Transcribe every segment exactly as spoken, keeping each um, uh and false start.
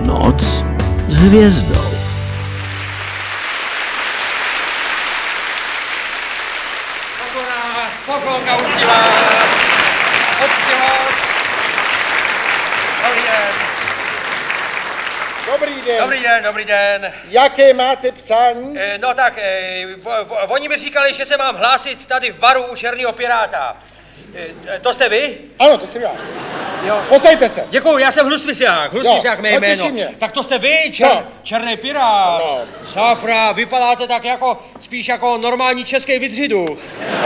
Noc s hvězdou. Pokorá, pokorka uctivá, poctivost. Dobrý den. Dobrý den. Dobrý den, dobrý den. Jaké máte přání? E, no tak, e, v, v, oni mi říkali, že se mám hlásit tady v baru u Černého piráta. E, to jste vy? Ano, to jsem já. Jo. Posaďte se. Děkuju, já jsem Hlustvisák, Hlustvisák mé no, jméno. těší mě. Tak to jste vy, čer, Co? Černý pirát. No. Safra, vypadáte tak jako, spíš jako normální český vydřiduch.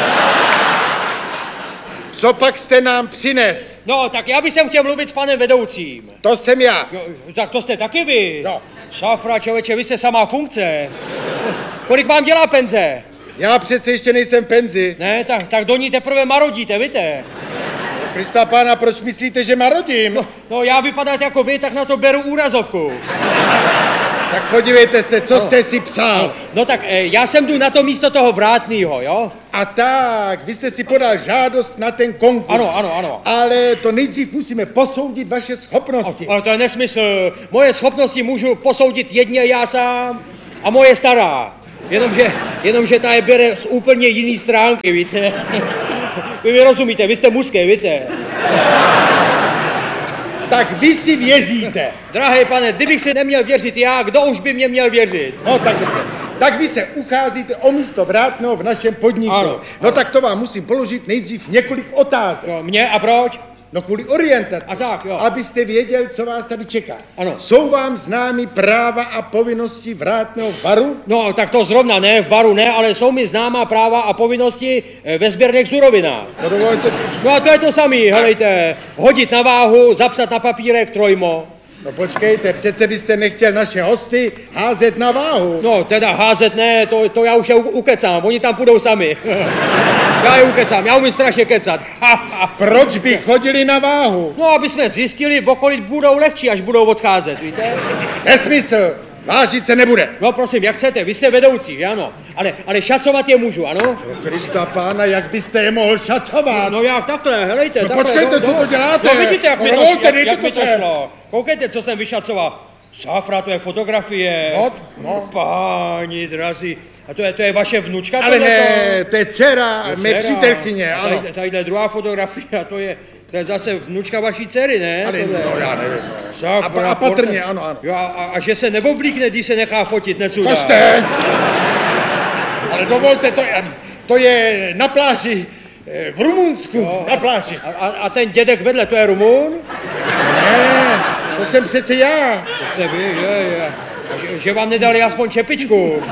Co pak jste nám přines? No, tak já bych chtěl mluvit s panem vedoucím. To jsem já. Jo, tak to jste taky vy. No. Safra, člověče, vy jste samá funkce. Kolik vám dělá penze? Já přece ještě nejsem v penzi. Ne, tak, tak do ní teprve marodíte, víte? Krista pána, proč myslíte, že marodím? No, no já vypadáte jako vy, tak na to beru úrazovku. Tak podívejte se, co jste si psal. No tak eh, já jsem jdu na to místo toho vrátnýho, jo? A tak, vy jste si podal žádost na ten konkurs. Ano, ano, ano. Ale to nejdřív musíme posoudit vaše schopnosti. Ale to je nesmysl. Moje schopnosti můžu posoudit jedně já sám a moje stará. Jenomže, jenomže ta je bere z úplně jiný stránky, víte? Vy mi rozumíte, vy jste mužské, víte? Tak vy si věříte. Drahý pane, kdybych si neměl věřit já, kdo už by mě měl věřit? No tak dobře. Tak vy se ucházíte o místo vrátného v našem podniku. Ano, no ano. tak to vám musím položit nejdřív několik otázek. Jo, mě a proč? No kvůli orientaci. A tak, jo. Abyste věděl, co vás tady čeká. Ano. Jsou vám známy práva a povinnosti vrátného baru? No, tak to zrovna ne, v baru ne, ale jsou mi známá práva a povinnosti eh, ve sběrných surovinách. No, dovolte... No a to je to samý, helejte, hodit na váhu, zapsat na papírek trojmo. no počkejte, přece byste nechtěl naše hosty házet na váhu. No, teda házet ne, to, to já už je u- ukecám, oni tam půjdou sami. Já je ukecám, já umím strašně kecat. Proč by chodili na váhu? No, aby jsme zjistili, v okolí budou lehčí, až budou odcházet, víte? Nesmysl, vážit se nebude. No prosím, jak chcete, vy jste vedoucí, ano, ale, ale šacovat je můžu, ano? No Krista pána, jak byste je mohl šacovat? No jak takhle, helejte, No takhle. počkejte, no, co no, to děláte? No vidíte, jak No mi to, dovolte, jak, dejte jak to mi to sem. šlo. Koukejte, co jsem vyšacoval. Safra, to je fotografie. No, no. Páni drazí. A to je, to je vaše vnučka? Ale tohleto? ne, to je dcera mé Dcera. přítelkyně, A ano. Tady, tadyhle druhá fotografie, a to je, to je zase vnučka vaší dcery, ne? Ale Tohle. no, já nevím. Safra, A, a patrně, porte- ano, ano. Jo, a, a, a že se neoblíkne, když se nechá fotit, necudá. To jste. Ale dovolte, to je, to je na pláži eh, v Rumunsku, No, na pláži. A, a, a ten dědek vedle, to je Rumun? Ne, to jsem přece já. To jste vy, je, je. Že, že vám nedali aspoň čepičku.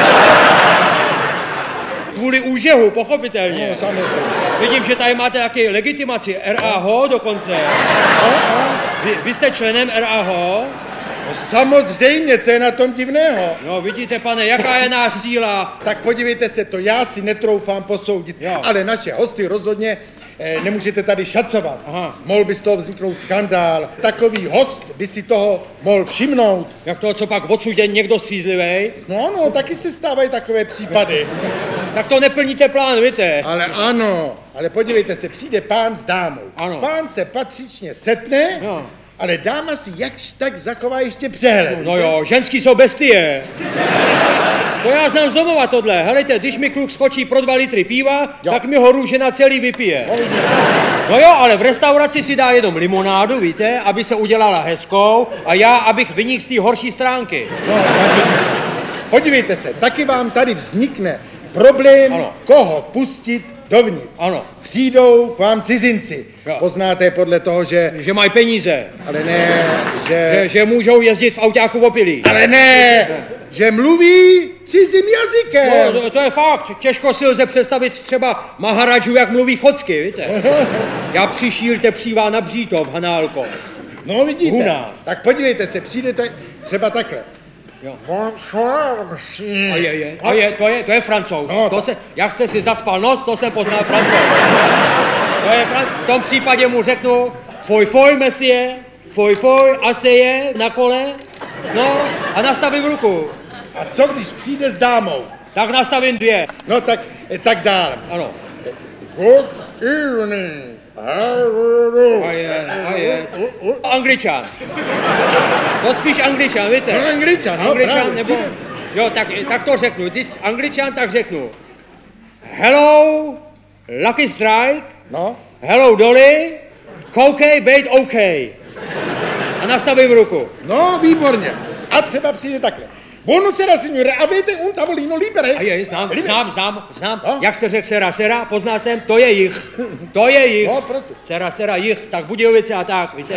Kvůli úžehu, pochopitelně. No, samozřejmě. Vidím, že tady máte taky legitimaci, R A H dokonce. No, no. Vy, vy jste členem R A H? No, samozřejmě, co je na tom divného. No vidíte, pane, jaká je náš síla. Tak podívejte se, to já si netroufám posoudit, Jo. ale naše hosty rozhodně eh, nemůžete tady šacovat. Aha. Mohl by z toho vzniknout skandál. Takový host by si toho mohl všimnout. Jak to, co pak odsudě někdo střízlivej? No ano, taky se stávají takové případy. Tak to neplníte plán, víte? Ale ano, ale podívejte se, přijde pán s dámou. Ano. Pán se patřičně setne, Jo. ale dáma si jakž tak zachová ještě přehled. No jo, ženský jsou bestie. To já znám z domova tohle. Helejte, když mi kluk skočí pro dva litry piva, Jo. tak mi ho růžena celý vypije. No jo, ale v restauraci si dá jenom limonádu, víte, aby se udělala hezkou a já, abych vynikl z té horší stránky. No, tak vidíte. Podívejte se, taky vám tady vznikne problém, Ano. koho pustit dovnitř. Ano. Přijdou k vám cizinci. Jo. Poznáte podle toho, že... Že mají peníze, Ale ne, že, že... že můžou jezdit v autáku opilí. Ale ne, že mluví cizím jazykem. No, to, to je fakt, těžko si lze představit třeba Maharadžu, jak mluví chocky, víte. Já přišílte přívá na Břítov, Hanálko. No vidíte, U nás. tak podívejte se, přijdete třeba takhle. Jo. Bonsoir, monsieur. A je, je, a je, to je, to je Francouz. No, to to- se, jak jste si zacpal nos, to jsem poznal Francouz. To je Fran... V tom případě mu řeknu, foj, foj, monsieur, foj, foj, aseje na kole, no a nastavím ruku. A co když přijde s dámou? Tak nastavím dvě. No tak, tak dál. Ano. Good evening. A je, a je. Angličan. To spíš Angličan, víte? No, Angličan, no, Angličan, právě, nebo... přijde. Jo, tak, tak to řeknu. Když Angličan, tak řeknu. Hello, Lucky Strike. No, Hello, Dolly. Koukej, bejt OK. A nastavím ruku. no, výborně. A třeba přijde takhle. Buonasera, signore, avete un tavolino libero? A je, znám, Libero. znám, znám, znám. No. Jak jste řekl sera, sera, poznal jsem, to je jich. To je jich. No, prosím. Sera, sera, jich, tak Budějovice a tak, víte.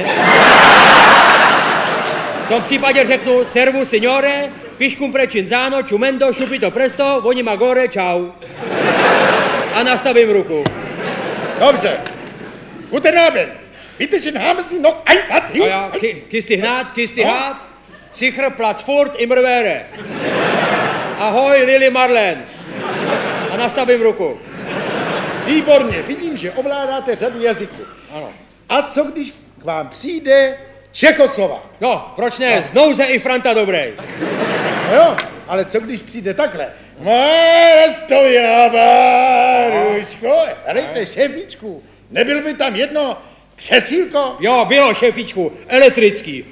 V tom případě řeknu, servu, signore, piscum precinzano, ciumendo, šupito presto, vonima gore, čau. A nastavím ruku. Dobře. Guten Abend. Bitte schön, haben Sie noch ein Platz? A já, ki- kisty hnát, kisty No. hnát, sicher Platz furt, immer wäre. Ahoj, Lili Marlen. A nastavím ruku. Výborně, vidím, že ovládáte řadu jazyků. Ano. A co když k vám přijde Čechoslovák? No, proč ne, znouze i Franta dobrý. No jo, ale co když přijde takhle? Moje stojí Baruško, hrajte šéfičku, nebyl by tam jedno křesílko? Jo, bylo, šefičku, elektrický.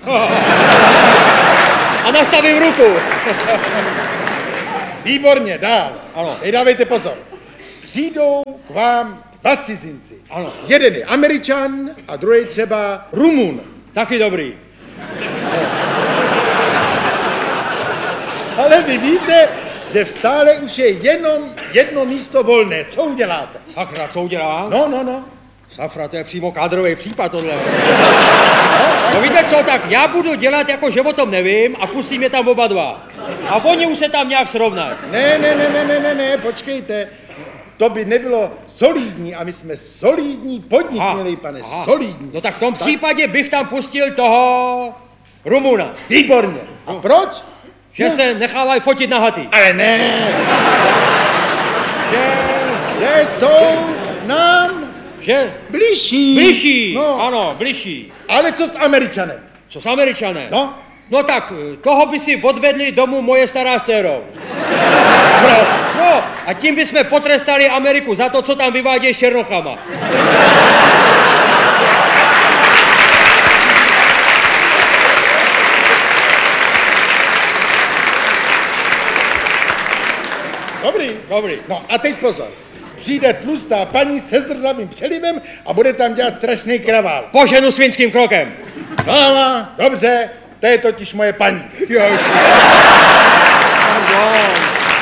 A nastavím ruku. Výborně, dál. Ano. Teď dávejte pozor. Přijdou k vám dva cizinci. Ano. Jeden je Američan a druhý třeba Rumun. Taky dobrý. Ale vy víte, že v sále už je jenom jedno místo volné. Co uděláte? Sakra, co udělám? No, no, no. Safra, to je přímo kádrový případ tohle. no tak No víte co, tak já budu dělat jako, že o tom nevím a pustím je tam oba dva. A oni už se tam nějak srovnají. Ne, ne, ne, ne, ne, ne, ne, počkejte. To by nebylo solidní a my jsme solidní podnik, Aha, milý pane, aha. solidní. No tak v tom případě bych tam pustil toho Rumuna, Výborně. A proč? že se nechávají fotit na haty. Ale ne, Že, že jsou nám že, bližší. bližší, No, ano, bližší. ale co s Američanem? Co s Američané? No, No tak, toho by si odvedli domů moje stará s dcerou. proč? No, a tím bychom potrestali Ameriku za to, co tam vyvádějí s černochama. Dobrý. Dobrý. No a teď pozor. Přijde tlustá paní se zrzavým přelivem a bude tam dělat strašný kravál. Poženu svinským krokem. Sláva, dobře, to je totiž moje paní. Jež. Pardon.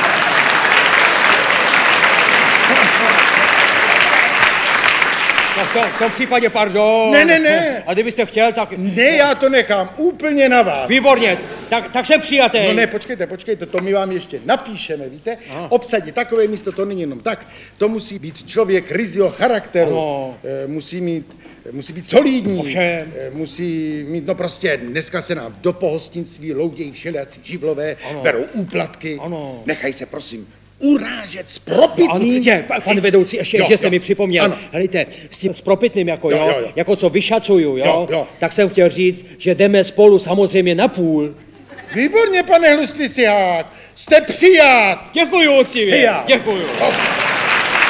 Tak to, v tom případě pardon. Ne, ne, ne. A kdybyste chtěl, tak... Ne, já to nechám úplně na vás. Výborně, tak, tak jsem přijatý. No ne, počkejte, počkejte, to my vám ještě napíšeme, víte? Aha. Obsadit takové místo, to není jenom tak. To musí být člověk ryzího charakteru. Ano. E, musí mít, musí být solidní. Ovšem. E, musí mít, no prostě, dneska se nám do pohostinství loudějí všelijací živlové, Ano. berou úplatky. Ano. Nechaj se, prosím, urážet s Ano, propitným. je, pa- pan vedoucí, ještě, Jo, ještě jste jo. mi připomněl. Ano. Helejte, s tím spropitným, jako Jo, jo, jo, jo. jako co vyšacuju, jo, Jo, jo. tak jsem chtěl říct, že jdeme spolu samozřejmě na půl. Výborně, pane Hlustvy Sihák, jste přijat. Děkuju, otcivě, Přijat. děkuju. No.